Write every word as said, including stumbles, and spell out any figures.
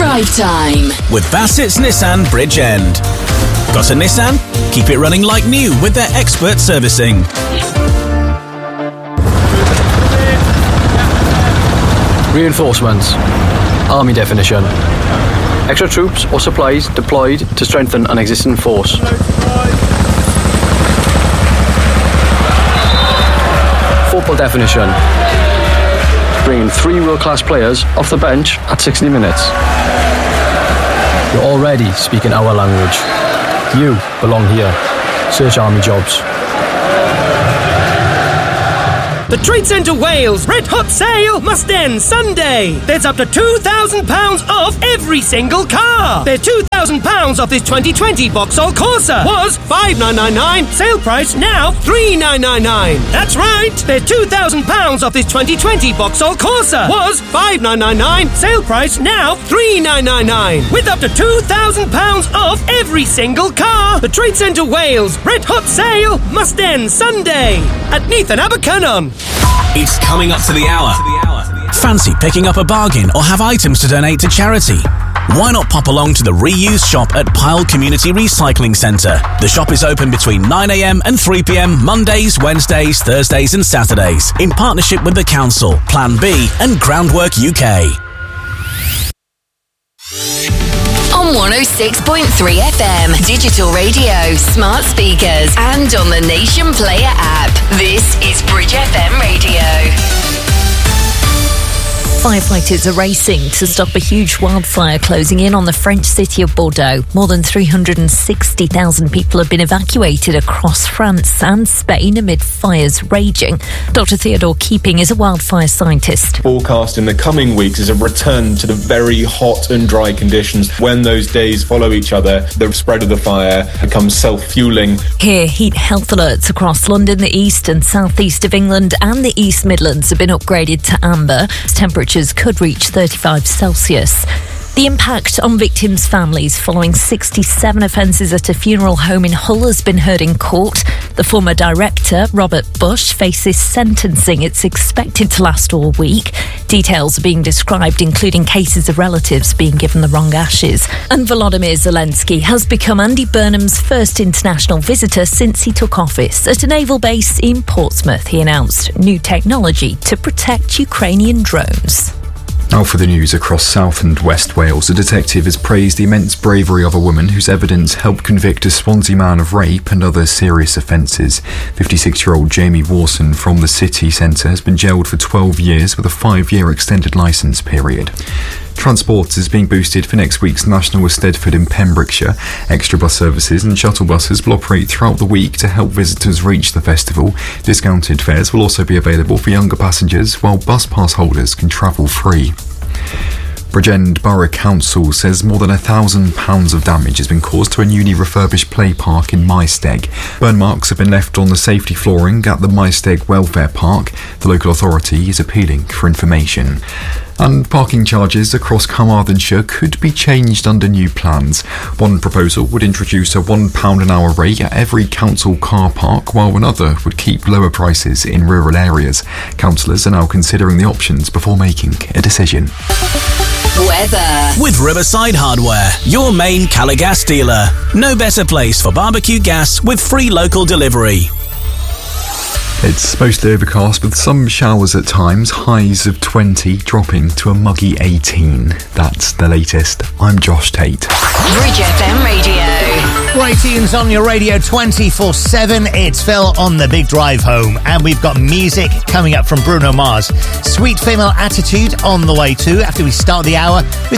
Drive Time with Bassett's Nissan Bridgend. Got a Nissan? Keep it running like new with their expert servicing. Reinforcements. Army definition. Extra troops or supplies deployed to strengthen an existing force. Football definition. Bringing three world-class players off the bench at sixty minutes. You're already speaking our language. You belong here. Search Army Jobs. The Trade Centre Wales Red Hot Sale must end Sunday. There's up to two thousand pounds off every single car. There's two thousand pounds off this twenty twenty Vauxhall Corsa. Was five thousand nine hundred ninety-nine pounds. Sale price now three thousand nine hundred ninety-nine pounds. That's right. There's two thousand pounds off this twenty twenty Vauxhall Corsa. Was five thousand nine hundred ninety-nine pounds. Sale price now three thousand nine hundred ninety-nine pounds. With up to two thousand pounds off every single car. The Trade Centre Wales Red Hot Sale must end Sunday at Neath and Abercynon. It's coming up to the hour. Fancy picking up a bargain or have items to donate to charity? Why not pop along to the reuse shop at Pyle Community Recycling Centre? The shop is open between nine a.m. and three p.m. Mondays, Wednesdays, Thursdays and Saturdays in partnership with the Council, Plan B and Groundwork U K. On one oh six point three F M, digital radio, smart speakers, and on the Nation Player app. This is Bridge F M Radio. Firefighters are racing to stop a huge wildfire closing in on the French city of Bordeaux. More than three hundred sixty thousand people have been evacuated across France and Spain amid fires raging. Doctor Theodore Keeping is a wildfire scientist. Forecast in the coming weeks is a return to the very hot and dry conditions. When those days follow each other, the spread of the fire becomes self-fueling. Here, heat health alerts across London, the east and southeast of England and the East Midlands have been upgraded to amber. Temperatures could reach thirty-five Celsius. The impact on victims' families following sixty-seven offences at a funeral home in Hull has been heard in court. The former director, Robert Bush, faces sentencing. It's expected to last all week. Details are being described, including cases of relatives being given the wrong ashes. And Volodymyr Zelensky has become Andy Burnham's first international visitor since he took office. At a naval base in Portsmouth, he announced new technology to protect Ukrainian drones. Now for the news across South and West Wales. A detective has praised the immense bravery of a woman whose evidence helped convict a Swansea man of rape and other serious offences. fifty-six-year-old Jamie Warson from the city centre has been jailed for twelve years with a five-year extended licence period. Transport is being boosted for next week's National Eisteddfod in Pembrokeshire. Extra bus services and shuttle buses will operate throughout the week to help visitors reach the festival. Discounted fares will also be available for younger passengers, while bus pass holders can travel free. Bridgend Borough Council says more than a thousand pounds of damage has been caused to a newly refurbished play park in Maesteg. Burn marks have been left on the safety flooring at the Maesteg Welfare Park. The local authority is appealing for information. And parking charges across Carmarthenshire could be changed under new plans. One proposal would introduce a one pound an hour rate at every council car park, while another would keep lower prices in rural areas. Councillors are now considering the options before making a decision. Weather. With Riverside Hardware, your main Caligas dealer. No better place for barbecue gas with free local delivery. It's mostly overcast with some showers at times, highs of twenty dropping to a muggy eighteen. That's the latest. I'm Josh Tate. Bridge F M Radio. Great tunes on your radio twenty-four seven. It's Phil on the big drive home, and we've got music coming up from Bruno Mars. Sweet Female Attitude on the way too, after we start the hour with